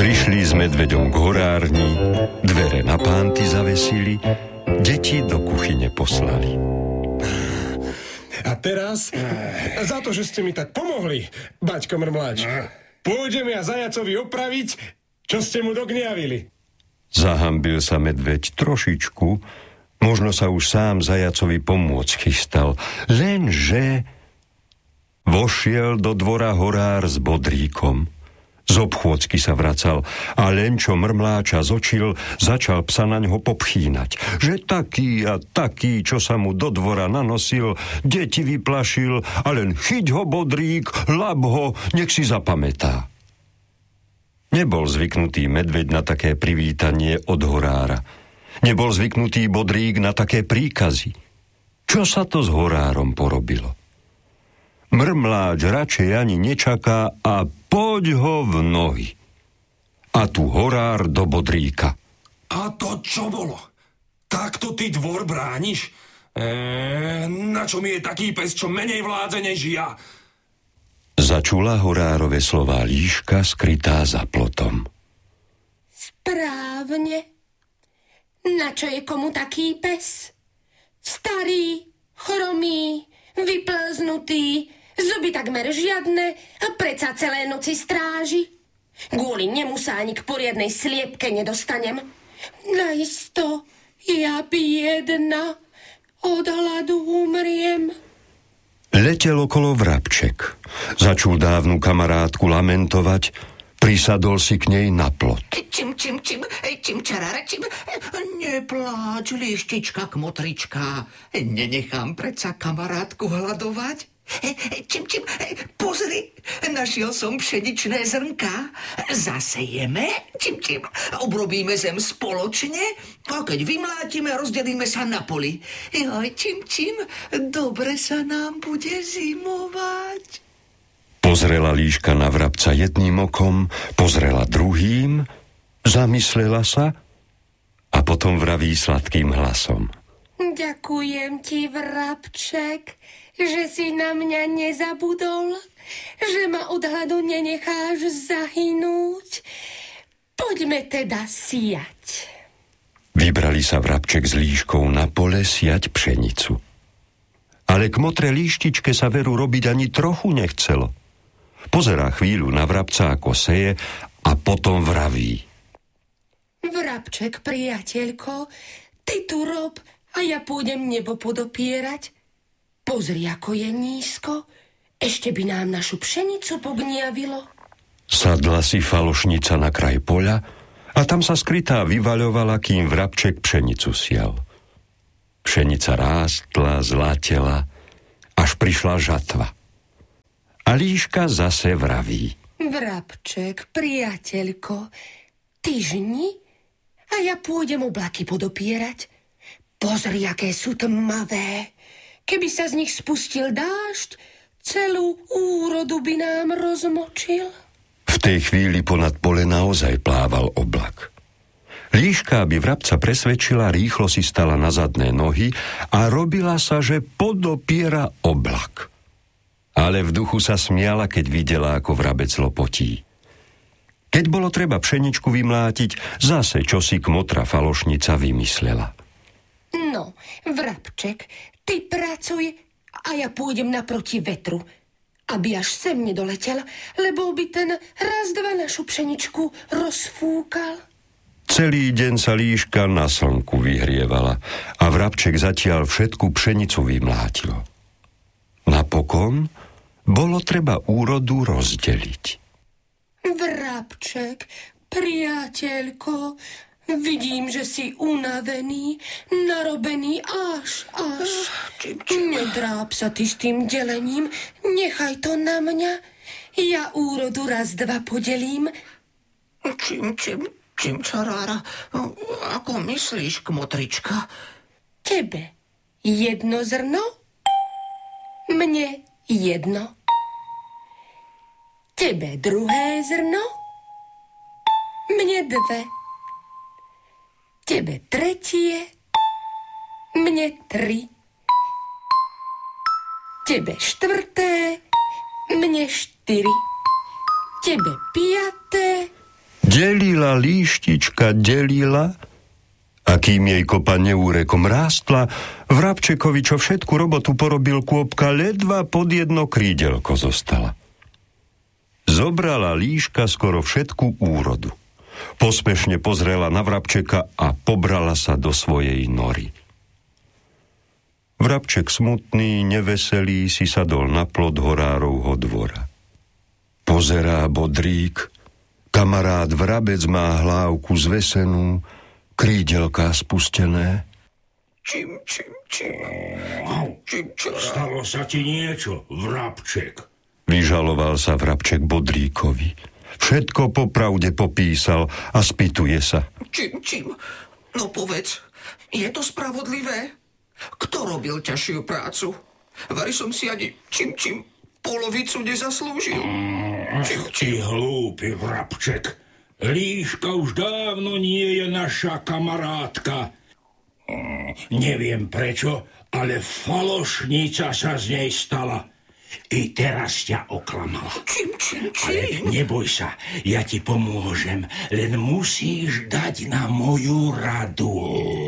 Prišli s medveďom k horárni, dvere na pánty zavesili, deti do kuchyne poslali. A teraz, za to, že ste mi tak pomohli, baťko Mrmláč, pôjdem ja zajacovi opraviť, čo ste mu dogniavili. Zahambil sa medveď trošičku, možno sa už sám zajacovi pomôcť chystal, lenže vošiel do dvora horár s bodríkom. Z obchôdzky sa vracal a len čo Mrmláča zočil, začal psa na ňo popchínať. Že taký a taký, čo sa mu do dvora nanosil, deti vyplašil a len chyť ho bodrík, lab ho, nech si zapamätá. Nebol zvyknutý medveď na také privítanie od horára. Nebol zvyknutý bodrík na také príkazy. Čo sa to s horárom porobilo? Mrmláč radšej ani nečaká a poď ho v nohy. A tu horár do bodríka. A to čo bolo? Takto ty dvor brániš? Na čo mi je taký pes, čo menej vládze než ja? Začula horárove slová líška skrytá za plotom. Správne. Na čo je komu taký pes? Starý, chromý, vyplznutý, zuby takmer žiadne a predsa celé noci stráži. Kvôli nemu sa ani k poriadnej sliepke nedostanem. Najisto, ja biedna, od hladu umriem. Letel okolo vrabček. Začul dávnu kamarátku lamentovať, prisadol si k nej na plot. Čim, čarára, čim. Nepláč, líštička, kmotrička. Nenechám predsa kamarátku hladovať. Čim, pozri, našiel som pšeničné zrnká. Zasejeme, čim, obrobíme zem spoločne a keď vymlátime, rozdelíme sa na poli. Joj, čim, dobre sa nám bude zimovať. Pozrela líška na vrabca jedným okom, pozrela druhým, zamyslela sa a potom vraví sladkým hlasom. Ďakujem ti, vrabček, že si na mňa nezabudol, že ma od hladu nenecháš zahynúť. Poďme teda siať. Vybrali sa vrabček s líškou na pole siať pšenicu. Ale kmotre líštičke sa veru robiť ani trochu nechcelo. Pozerá chvíľu na vrabca, ako seje, a potom vraví. Vrabček, priateľko, ty tu rob a ja pôjdem nebo podopierať. Pozri, ako je nízko. Ešte by nám našu pšenicu pogniavilo. Sadla si falošnica na kraj poľa a tam sa skrytá vyvaľovala, kým vrabček pšenicu sial. Pšenica rástla, zlatela, až prišla žatva. A líška zase vraví. Vrabček, priateľko, ty žni a ja pôjdem oblaky podopierať. Pozri, aké sú tmavé. Keby sa z nich spustil dážď, celú úrodu by nám rozmočil. V tej chvíli ponad pole naozaj plával oblak. Líška, aby vrabca presvedčila, rýchlo si stala na zadné nohy a robila sa, že podopiera oblak. Ale v duchu sa smiala, keď videla, ako vrabec lopotí. Keď bolo treba pšeničku vymlátiť, zase čosi kmotra falošnica vymyslela. No, vrabček, ty pracuj a ja pôjdem naproti vetru, aby až sem nedoletel, lebo by ten raz dva našu pšeničku rozfúkal. Celý deň sa líška na slnku vyhrievala a vrabček zatiaľ všetku pšenicu vymlátil. Napokon bolo treba úrodu rozdeliť. Vrabček, priateľko, vidím, že si unavený, narobený až. Nedráp sa ty s tým delením, nechaj to na mňa. Ja úrodu raz dva podelím. Čim, čarára, ako myslíš, kmotrička? Tebe jedno zrno, mne jedno. Tebe druhé zrno, mne dve. Tebe tretie, mne tri. Tebe štvrté, mne štyri. Tebe piaté, Delila líštička, delila, a kým jej kopa neúrekom rástla, vrabčekovi, čo všetku robotu porobil kôpka, ledva pod jedno krídelko zostala. Zobrala líška skoro všetku úrodu. Posmešne pozrela na vrabčeka a pobrala sa do svojej nory. Vrabček smutný, neveselý si sadol na plot horárovho dvora. Pozerá bodrík, kamarát vrabec má hlávku zvesenú, krídelká spustené. Čim. Stalo sa ti niečo, vrabček? Vyžaloval sa vrabček bodríkovi. Všetko popravde popísal a spýtuje sa. Čim, no povedz, je to spravodlivé? Kto robil ťažšiu prácu? Vari som si ani čim polovicu nezaslúžil. Ty hlúpy vrabček. Líška už dávno nie je naša kamarátka. Neviem prečo, ale falošnica sa z nej stala. I teraz ťa oklamala. Čim. Ale neboj sa, ja ti pomôžem, len musíš dať na moju radu.